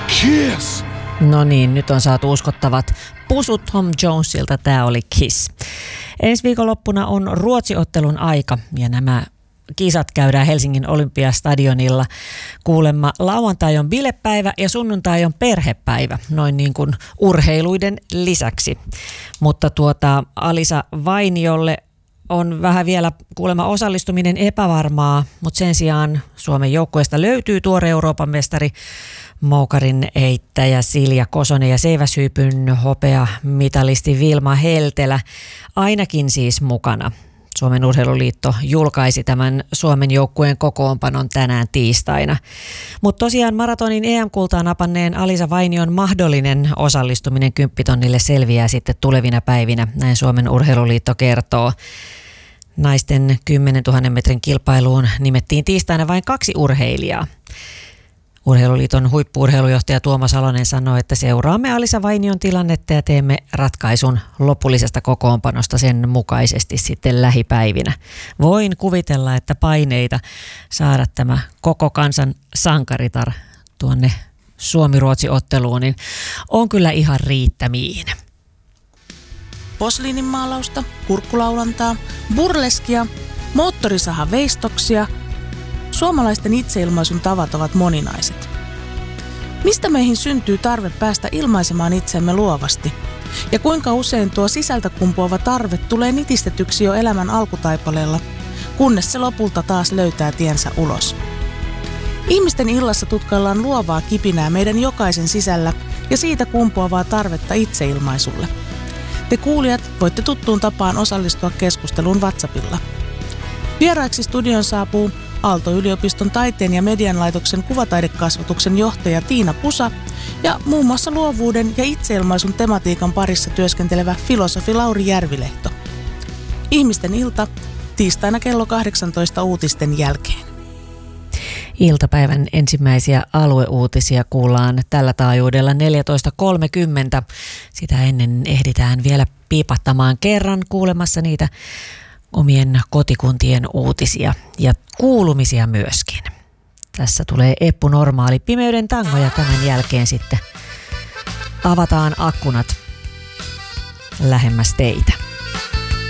Kiss! No niin, nyt on saatu uskottavat pusut Tom Jonesilta. Tämä oli Kiss. Ensi viikonloppuna on Ruotsi-ottelun aika ja nämä kisat käydään Helsingin Olympiastadionilla. Kuulemma lauantai on bilepäivä ja sunnuntai on perhepäivä, noin niin kuin urheiluiden lisäksi. Mutta Alisa Vainiolle on vähän vielä kuulemma osallistuminen epävarmaa, mutta sen sijaan Suomen joukkueesta löytyy tuore Euroopan mestari moukarin heittäjä Silja Kosonen ja seiväshyypyn hopeamitalisti Vilma Heltelä ainakin siis mukana. Suomen urheiluliitto julkaisi tämän Suomen joukkueen kokoonpanon tänään tiistaina. Mutta tosiaan maratonin EM-kultaa napanneen Alisa Vainion mahdollinen osallistuminen 10-tonnille selviää sitten tulevina päivinä, näin Suomen urheiluliitto kertoo. Naisten 10 000 metrin kilpailuun nimettiin tiistaina vain 2 urheilijaa. Urheiluliiton huippu-urheilujohtaja Tuomas Salonen sanoi, että seuraamme Alisa Vainion tilannetta ja teemme ratkaisun lopullisesta kokoonpanosta sen mukaisesti sitten lähipäivinä. Voin kuvitella, että paineita saada tämä koko kansan sankaritar tuonne Suomi-Ruotsi-otteluun niin on kyllä ihan riittämiin. Posliininmaalausta, kurkkulaulantaa, burleskia, moottorisahaveistoksia. Suomalaisten itseilmaisun tavat ovat moninaiset. Mistä meihin syntyy tarve päästä ilmaisemaan itsemme luovasti? Ja kuinka usein tuo sisältä kumpuava tarve tulee nitistetyksi jo elämän alkutaipaleella, kunnes se lopulta taas löytää tiensä ulos? Ihmisten illassa tutkaillaan luovaa kipinää meidän jokaisen sisällä ja siitä kumpuavaa tarvetta itseilmaisulle. Te kuulijat voitte tuttuun tapaan osallistua keskusteluun WhatsAppilla. Vieraiksi studion saapuu Aalto-yliopiston taiteen ja median laitoksen kuvataidekasvatuksen johtaja Tiina Pusa ja muun muassa luovuuden ja itseilmaisun tematiikan parissa työskentelevä filosofi Lauri Järvilehto. Ihmisten ilta tiistaina kello 18 uutisten jälkeen. Iltapäivän ensimmäisiä alueuutisia kuullaan tällä taajuudella 14.30. Sitä ennen ehditään vielä piipattamaan kerran kuulemassa niitä omien kotikuntien uutisia ja kuulumisia myöskin. Tässä tulee Eppu Normaali pimeyden tango ja tämän jälkeen sitten avataan akkunat lähemmäs teitä.